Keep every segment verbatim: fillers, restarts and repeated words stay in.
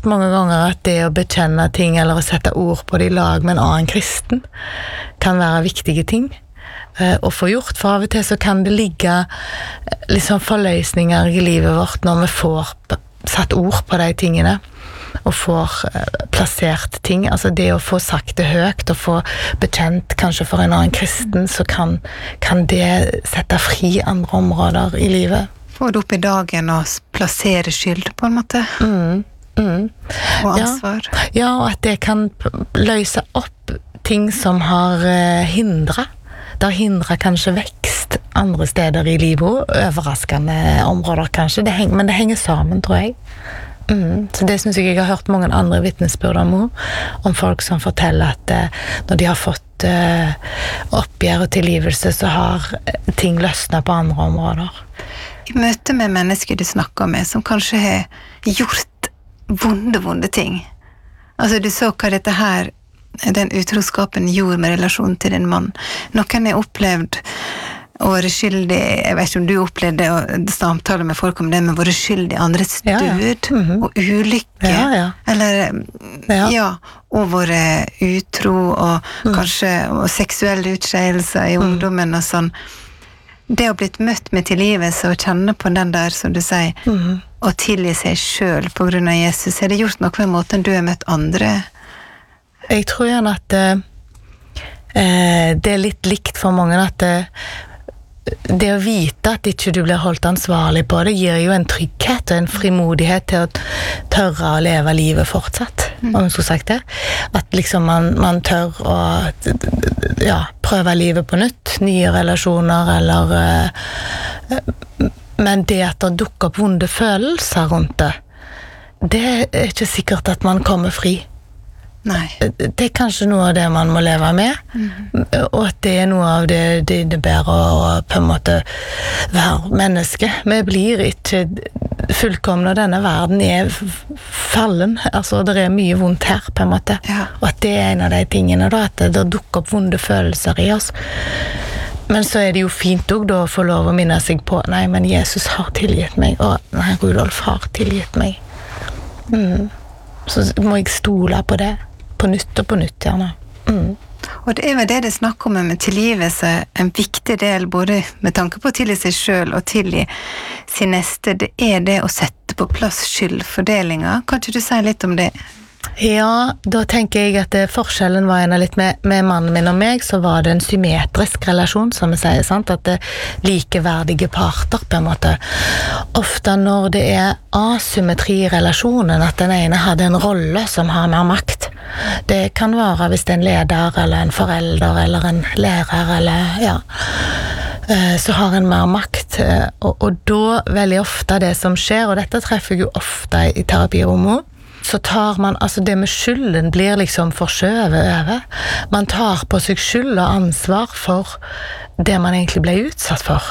hørt mange ganger at det å bekjenne ting eller å sette ord på det i lag med en annen kristen kan være viktige ting eh, å få gjort, for av og til så kan det ligge liksom forløsninger i livet vårt når vi får satt ord på de tingene og får eh, plassert ting, altså det å få sagt det høyt og få bekjent kanskje for en annen kristen, så kan, kan det sette fri andre områder i livet. Få det opp i dagen og plassere skyld på en måte. Mm, mm. Og ansvar. Ja, ja, og at det kan løse opp ting som har uh, hindret. Det har hindret kanskje vekst andre steder i livet, overraskende områder kanskje, det heng, men det henger sammen, tror jeg. Mm. Så det synes jeg jeg har hørt mange andre vittnesbyrd om, om folk som forteller at uh, når de har fått uh, oppgjør og tilgivelse, så har ting løsnet på andre områder. I møte med mennesker du snakker med, som kanskje har gjort vonde, vonde ting. Altså, du så hva dette her, den utroskapen gjorde med relasjonen til din mann. Noen har opplevd å være skyldig, jeg vet ikke om du opplevde å samtale med folk om det, men være skyldig i andres død, ja, ja. Mm-hmm. og ulykke, ja, ja. eller, ja. ja, og være utro, og mm. kanskje og seksuelle utskeielser i ungdommen mm. og sånn. Det å blitt møtt med tilgivelse og kjenne på den der, som du sier, mm. og tilgi seg selv på grunn av Jesus, har det gjort noe med måten du har møtt andre? Jeg tror gjerne at eh, det er litt likt for mange at eh, det å vite at ikke du blir holdt ansvarlig på det, gir jo en trygghet og en frimodighet til å tørre å leve livet fortsatt, mm. om jeg skulle sagt det. At liksom man, man tør å ja, prøve livet på nytt, nye relasjoner, eller uh, men det at det dukker opp vonde følelser rundt det, det er ikke sikkert at man kommer fri. Nei. Det er kanskje noe av det man må leve med, mm. og at det er noe av det det innebærer å på en måte være menneske. Vi blir ikke fullkomne, og denne verden er fallen, altså det er mye vondt her på en måte, ja. Og at det er en av de tingene da, at det, det dukker opp vonde følelser i oss. Men så er det jo fint også da å få lov å minne seg på, nei, men Jesus har tilgitt meg, og nei, Rudolf har tilgitt meg. Mm. Så må jeg stole på det, på nytt og på nytt, gjerne. Mm. Og det er vel det det snakker om med tilgivelse, en viktig del, både med tanke på å tilgi seg selv og tilgi sin neste, det er det å sette på plass skyldfordelingen. Kan ikke du si litt om det? Ja, da tenker jeg at det, forskjellen var en litt med, med mannen min og meg, så var det en symmetrisk relasjon, som vi sier, sant? At det er likeverdige parter, på en måte. Ofte når det er asymmetri i relasjonen, at den ene hadde en rolle som har mer makt. Det kan være hvis det er en leder, eller en forelder, eller en lærer, eller ja, så har en mer makt. Og, og da veldig ofte det som skjer, og dette treffer jeg jo ofte i terapirommet, så tar man, altså det med skylden blir liksom forskjøvet over. Man tar på seg skyld og ansvar for det man egentlig ble utsatt for.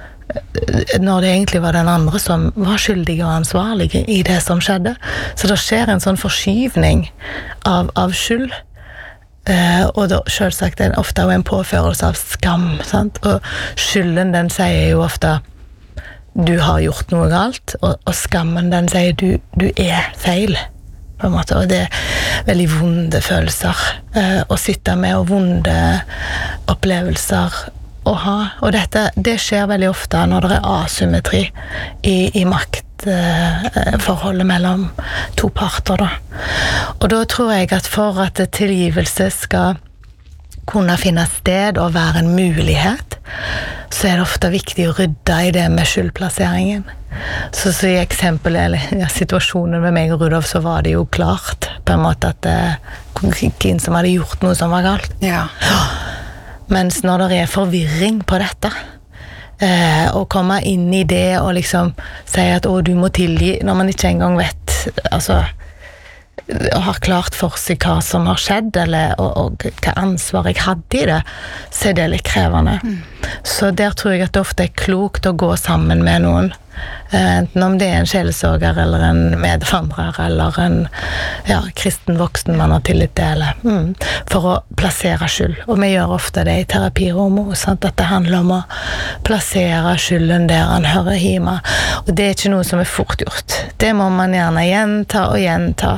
Når det egentlig var den andre som var skyldig og ansvarlig i det som skjedde. Så det skjer en sånn forskyvning av, av skyld. Eh, og da selvsagt er det ofte en påførelse av skam, sant? Og skylden den sier jo ofte du har gjort noe galt, og, og skammen den sier du, du er feil. På en måte, og det er veldig vonde følelser eh, å sitte med, og vonde opplevelser å ha, og dette, det skjer veldig ofte når det er asymmetri i, i maktforholdet eh, mellom to parter da. Og da tror jeg at for at tilgivelse skal kunne finne sted og være en mulighet, så er det ofte viktig å rydde i det med skyldplasseringen. Så, så i eksempel, eller ja, situasjonen med meg og Rudolf, så var det jo klart på en måte at det kom inn som hadde gjort noe som var galt. Ja. Mens når det er forvirring på dette, eh, å komme inn i det og liksom si at å, du må tilgi, når man ikke engang vet, altså og har klart for seg hva som har skjedd, eller, og, og hva ansvar jeg hadde i det, så er det litt krevende. Mm. Så der tror jeg at det ofte er klokt å gå sammen med noen, enten om det er en sjelesorger, eller en medvandrer, eller en ja, kristen voksen man har tillit til, mm, for å plassere skyld. Og vi gjør ofte det i terapirommet, sant? At det handler om å plassere skylden der han hører hjemme. Og det er ikke noe som er fort gjort. Det må man gjerne gjenta og gjenta,